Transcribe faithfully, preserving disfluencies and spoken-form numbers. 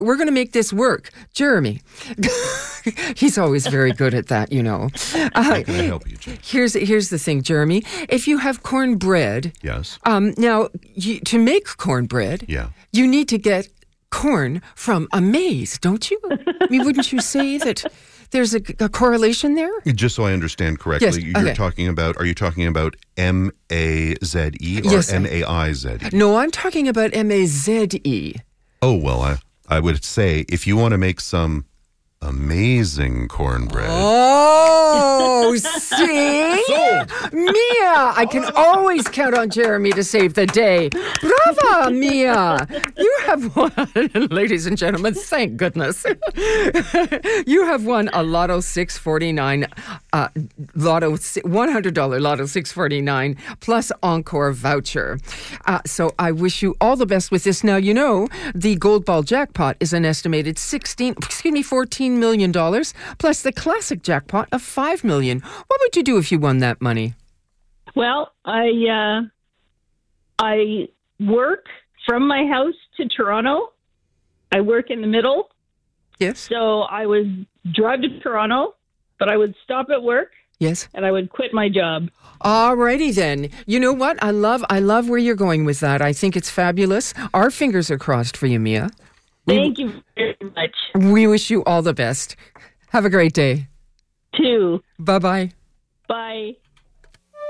we're going to make this work. Jeremy. He's always very good at that, you know. Uh, How can I help you, Jim? Here's here's the thing, Jeremy. If you have cornbread, Yes. um, now you, to make cornbread, Yeah. you need to get corn from a maize, don't you? I mean, wouldn't you say that there's a, a correlation there? Just so I understand correctly, Yes, you're okay. talking about, are you talking about M A Z E or Yes. M A I Z E? No, I'm talking about M A Z E. Oh, well, I, I would say if you want to make some amazing cornbread. Oh, see? Mia, I can always count on Jeremy to save the day. Brava, Mia. You have won, ladies and gentlemen, thank goodness. You have won a Lotto six forty-nine, uh, Lotto one hundred dollars Lotto six forty-nine plus Encore voucher. Uh, so I wish you all the best with this. Now, you know, the Gold Ball jackpot is an estimated sixteen, excuse me, fourteen million dollars plus the classic jackpot of five million dollars. What would you do if you won that money? Well, I uh, I work from my house to Toronto. I work in the middle. Yes. So I would drive to Toronto, but I would stop at work Yes. and I would quit my job. Alrighty then. You know what? I love I love where you're going with that. I think it's fabulous. Our fingers are crossed for you, Mia. Thank you very much. We wish you all the best. Have a great day. Too. Bye-bye. Bye.